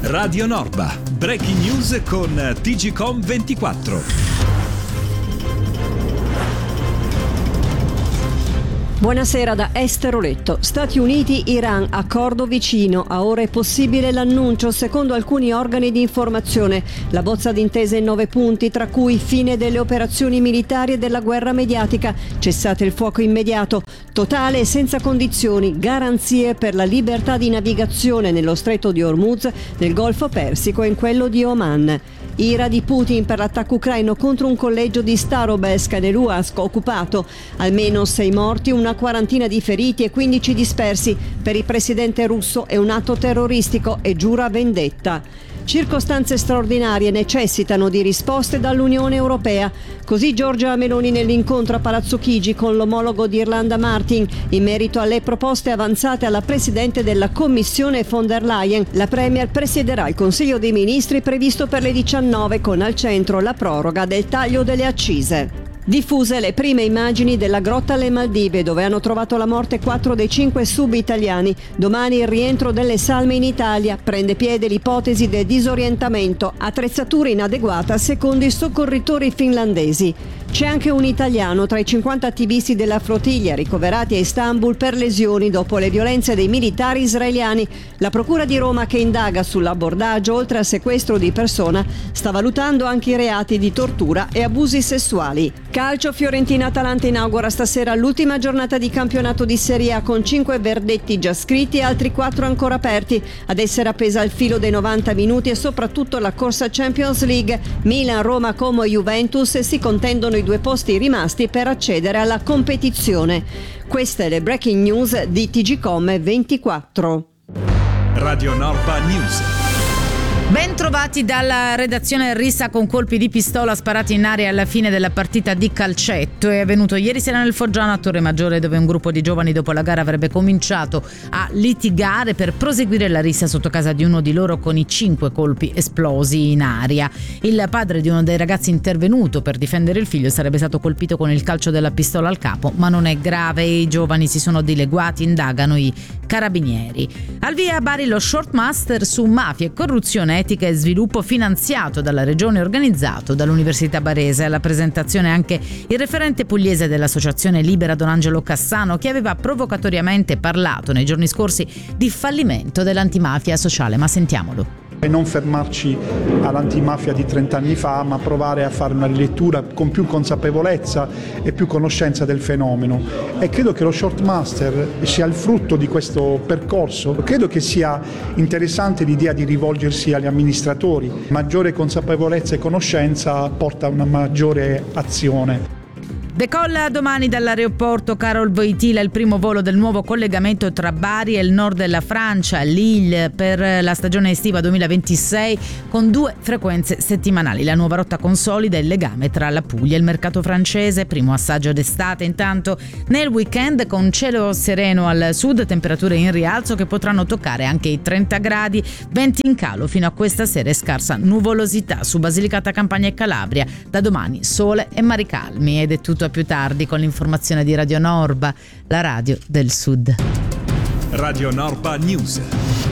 Radio Norba, breaking news con TGcom 24. Buonasera da Esther Oletto. Stati Uniti-Iran, accordo vicino. A ora è possibile l'annuncio, secondo alcuni organi di informazione. La bozza d'intesa in 9 punti, tra cui fine delle operazioni militari e della guerra mediatica, cessate il fuoco immediato, totale e senza condizioni, garanzie per la libertà di navigazione nello stretto di Hormuz, nel Golfo Persico e in quello di Oman. Ira di Putin per l'attacco ucraino contro un collegio di Starobesk nell'Uask occupato. Almeno 6 morti, una quarantina di feriti e 15 dispersi. Per il presidente russo è un atto terroristico e giura vendetta. Circostanze straordinarie necessitano di risposte dall'Unione Europea. Così Giorgia Meloni nell'incontro a Palazzo Chigi con l'omologo di Irlanda Martin in merito alle proposte avanzate alla Presidente della Commissione von der Leyen. La Premier presiederà il Consiglio dei Ministri previsto per le 19 con al centro la proroga del taglio delle accise. Diffuse le prime immagini della grotta alle Maldive, dove hanno trovato la morte 4 dei 5 sub-italiani. Domani il rientro delle salme in Italia. Prende piede l'ipotesi del disorientamento. Attrezzatura inadeguata secondo i soccorritori finlandesi. C'è anche un italiano tra i 50 attivisti della flottiglia ricoverati a Istanbul per lesioni dopo le violenze dei militari israeliani. La Procura di Roma, che indaga sull'abordaggio oltre al sequestro di persona, sta valutando anche i reati di tortura e abusi sessuali. Calcio, Fiorentina-Atalanta inaugura stasera l'ultima giornata di campionato di Serie A con 5 verdetti già scritti e altri 4 ancora aperti. Ad essere appesa al filo dei 90 minuti e soprattutto la corsa Champions League. Milan, Roma, Como e Juventus si contendono i 2 posti rimasti per accedere alla competizione. Queste le breaking news di TGcom 24. Radio Norba News. Ben trovati dalla redazione. Rissa con colpi di pistola sparati in aria alla fine della partita di calcetto. È avvenuto ieri sera nel Foggiano a Torre Maggiore, dove un gruppo di giovani dopo la gara avrebbe cominciato a litigare per proseguire la rissa sotto casa di uno di loro con i 5 colpi esplosi in aria. Il padre di uno dei ragazzi intervenuto per difendere il figlio sarebbe stato colpito con il calcio della pistola al capo, ma non è grave. I giovani si sono dileguati, indagano i carabinieri. Al via a Bari lo short master su mafia e corruzione, etica e sviluppo, finanziato dalla regione, organizzato dall'Università Barese. Alla presentazione anche il referente pugliese dell'associazione Libera, Don Angelo Cassano, che aveva provocatoriamente parlato nei giorni scorsi di fallimento dell'antimafia sociale. Ma sentiamolo. E non fermarci all'antimafia di 30 anni fa, ma provare a fare una rilettura con più consapevolezza e più conoscenza del fenomeno. E credo che lo short master sia il frutto di questo percorso. Credo che sia interessante l'idea di rivolgersi agli amministratori. Maggiore consapevolezza e conoscenza porta a una maggiore azione. Decolla domani dall'aeroporto Carol Wojtyla il primo volo del nuovo collegamento tra Bari e il nord della Francia, Lille, per la stagione estiva 2026, con 2 frequenze settimanali. La nuova rotta consolida il legame tra la Puglia e il mercato francese. Primo assaggio d'estate intanto nel weekend, con cielo sereno al sud, temperature in rialzo che potranno toccare anche i 30 gradi, venti in calo fino a questa sera e scarsa nuvolosità su Basilicata, Campania e Calabria. Da domani sole e mari calmi. Ed è tutto più tardi con l'informazione di Radio Norba, la radio del Sud. Radio Norba News.